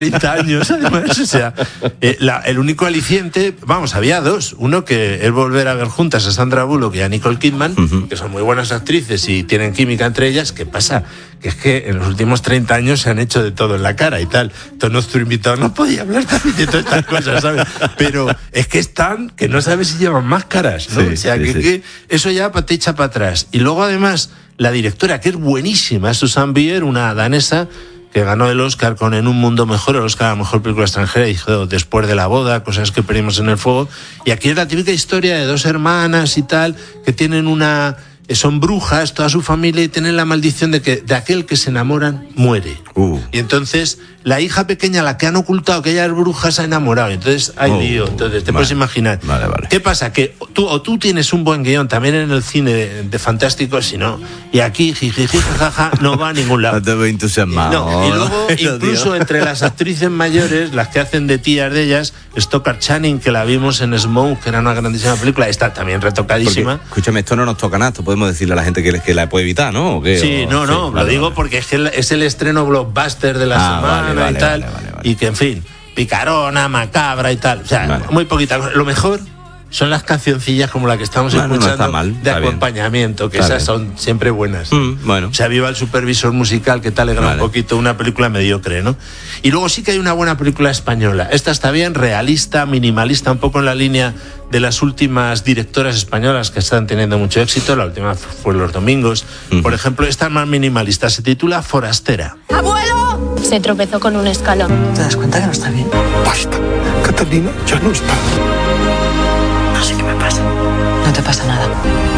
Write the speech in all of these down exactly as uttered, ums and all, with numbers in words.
treinta años, además, o sea, eh, la, el único aliciente, vamos, había dos, uno que es volver a ver juntas a Sandra Bullock y a Nicole Kidman, uh-huh. que son muy buenas actrices y tienen química entre ellas. ¿Qué pasa? Que es que en los últimos treinta años se han hecho de todo en la cara y tal. Entonces nuestro invitado no podía hablar también de todas estas cosas, ¿sabes? Pero es que están, que no sabes si llevan máscaras, ¿no? Sí, o sea, sí, que, sí. que eso ya te echa para atrás. Y luego además, la directora, que es buenísima, Susanne Bier, una danesa, que ganó el Oscar con En un mundo mejor, el Oscar a la mejor película extranjera, y dijo Después de la boda, Cosas que perdimos en el fuego. Y aquí es la típica historia de dos hermanas y tal, que tienen una... son brujas, toda su familia, y tienen la maldición de que de aquel que se enamoran muere. Uh. Y entonces la hija pequeña, la que han ocultado que ella es bruja, se ha enamorado. Entonces hay oh, lío. Entonces te vale. puedes imaginar. Vale, vale. ¿Qué pasa? Que tú o tú tienes un buen guión también en el cine de, de fantástico, si no. Y aquí, jiji, jajaja, no va a ningún lado. No te veo entusiasmado. No, y luego, incluso entre las actrices mayores, las que hacen de tías de ellas, Stockard Channing, que la vimos en Smoke, que era una grandísima película, está también retocadísima. Porque, escúchame, esto no nos toca nada, esto podemos decirle a la gente que, que la puede evitar, ¿no? ¿O qué? Sí, o, no, no, sí, lo vale, digo vale. porque es, que es el estreno blockbuster de la ah, semana vale, vale, y tal, vale, vale, vale. y que, en fin, picarona, macabra y tal, o sea, vale. muy poquita cosa. Lo mejor son las cancioncillas como la que estamos bueno, escuchando no está mal, de acompañamiento, bien. que está esas bien. son siempre buenas. Mm, bueno. O sea, viva el supervisor musical, que te alegra vale. un poquito una película mediocre, ¿no? Y luego sí que hay una buena película española. Esta está bien, realista, minimalista, un poco en la línea de las últimas directoras españolas que están teniendo mucho éxito. La última fue Los Domingos. Mm. Por ejemplo, esta es más minimalista, se titula Forastera. ¡Abuelo! Se tropezó con un escalón. ¿Te das cuenta que no está bien? Basta, Catalina ya no está. No sé qué me pasa. No te pasa nada.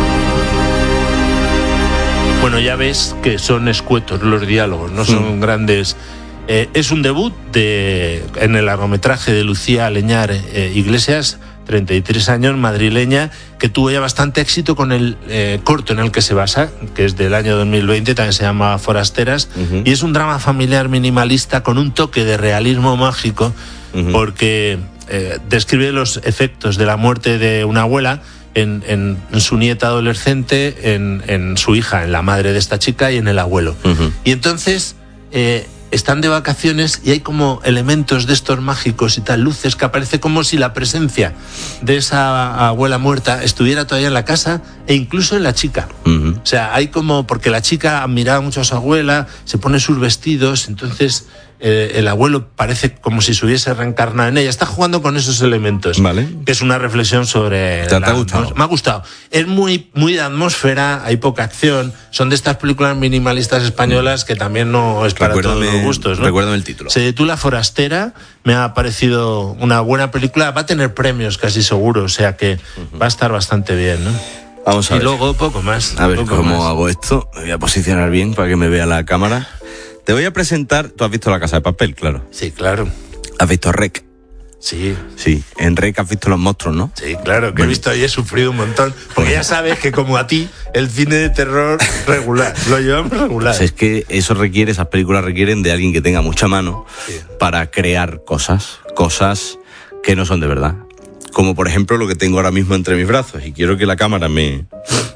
Bueno, ya ves que son escuetos los diálogos, no son mm. grandes. Eh, es un debut de, en el largometraje de Lucía Leñar eh, Iglesias, treinta y tres años, madrileña, que tuvo ya bastante éxito con el eh, corto en el que se basa, que es del año dos mil veinte, también se llama Forasteras, uh-huh. y es un drama familiar minimalista con un toque de realismo mágico, uh-huh. porque eh, describe los efectos de la muerte de una abuela en, en, en su nieta adolescente, en, en su hija, en la madre de esta chica y en el abuelo. Uh-huh. Y entonces... Eh, están de vacaciones y hay como elementos de estos mágicos y tal, luces, que aparece como si la presencia de esa abuela muerta estuviera todavía en la casa e incluso en la chica. Uh-huh. O sea, hay como, porque la chica admiraba mucho a su abuela, se pone sus vestidos, entonces eh, el abuelo parece como si se hubiese reencarnado en ella. Está jugando con esos elementos, vale. que es una reflexión sobre... ¿Te, la, ¿te ha gustado? No, me ha gustado. Es muy, muy de atmósfera, hay poca acción, son de estas películas minimalistas españolas que también no es para recuérdame, todos los gustos, ¿no? Recuérdame el título. Se titula Forastera, me ha parecido una buena película, va a tener premios casi seguro, o sea que uh-huh. va a estar bastante bien, ¿no? Vamos a y ver. Y luego poco más. A ver poco cómo más. hago esto. Me voy a posicionar bien para que me vea la cámara. Te voy a presentar... Tú has visto La Casa de Papel, claro. Sí, claro. ¿Has visto Rec? Sí. Sí, en Rec has visto Los monstruos, ¿no? Sí, claro, que bueno. he visto y he sufrido un montón. Porque ya sabes que como a ti, el cine de terror regular, lo llevamos regular. Pues es que eso requiere, esas películas requieren de alguien que tenga mucha mano sí. para crear cosas, cosas que no son de verdad. Como por ejemplo lo que tengo ahora mismo entre mis brazos. Y quiero que la cámara me...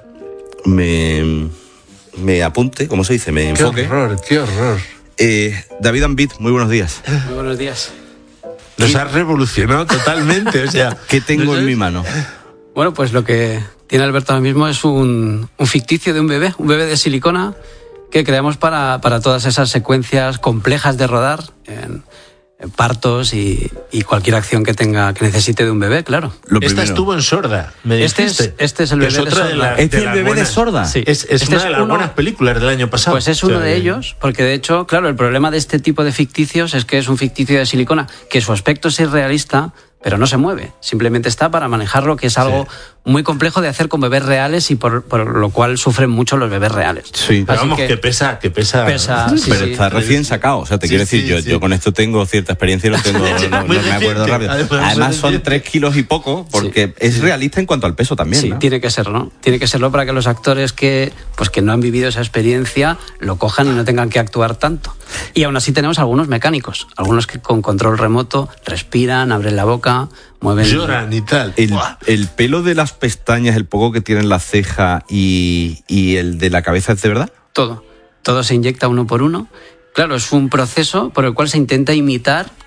me... me apunte, ¿cómo se dice? Me enfoque. Qué horror, qué horror. Eh, David Ambit, muy buenos días. Muy buenos días. Nos has revolucionado totalmente, o sea... ¿Qué tengo ¿no en mi mano? Bueno, pues lo que tiene Alberto ahora mismo es un, un ficticio de un bebé, un bebé de silicona que creamos para, para todas esas secuencias complejas de rodar en, en partos y, y cualquier acción que tenga que necesite de un bebé, claro. Lo Esta estuvo en Sorda, me este dijiste. Es, este es el bebé es otra de Sorda. De la, ¿Este es el bebé buenas, de Sorda? Sí. Es, es este una es de las uno, buenas películas del año pasado. Pues es uno o sea, de ellos, porque de hecho, claro, el problema de este tipo de ficticios es que es un ficticio de silicona, que su aspecto es irrealista, pero no se mueve, simplemente está para manejarlo, que es algo sí. muy complejo de hacer con bebés reales y por, por lo cual sufren mucho los bebés reales. Sí, pero vamos, que, que pesa, que pesa. pesa ¿no? sí, pero sí. está recién sacado, o sea, te sí, quiero decir, sí, yo, sí. yo con esto tengo cierta experiencia y lo tengo, no, no me acuerdo rápido. Además, Además son tres kilos y poco, porque sí. es realista en cuanto al peso también, Sí, ¿no? tiene que serlo, ¿no? Tiene que serlo para que los actores que, pues, que no han vivido esa experiencia lo cojan y no tengan que actuar tanto. Y aún así tenemos algunos mecánicos, algunos que con control remoto respiran, abren la boca, mueven... Lloran y tal. El, el pelo de las pestañas, el poco que tienen la ceja y, y el de la cabeza, ¿es de verdad? Todo. Todo se inyecta uno por uno. Claro, es un proceso por el cual se intenta imitar